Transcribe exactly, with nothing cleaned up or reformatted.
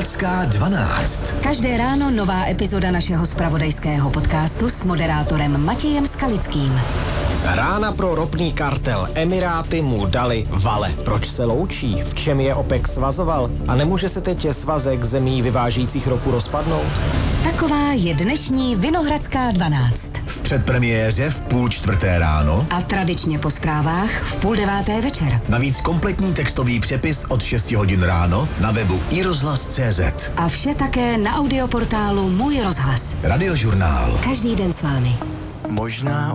Vinohradská dvanáct. Každé ráno nová epizoda našeho zpravodajského podcastu s moderátorem Matějem Skalickým. Rána pro ropný kartel. Emiráty mu dali vale. Proč se loučí? V čem je OPEC svazoval? A nemůže se teď svazek zemí vyvážících ropu rozpadnout? Taková je dnešní Vinohradská dvanáct. V předpremiéře v půl čtvrté ráno. A tradičně po zprávách v půl deváté večer. Navíc kompletní textový přepis od šesti hodin ráno na webu i rozhlas tečka cé zet. A vše také na audioportálu Můj rozhlas. Radiožurnál. Každý den s vámi. Možná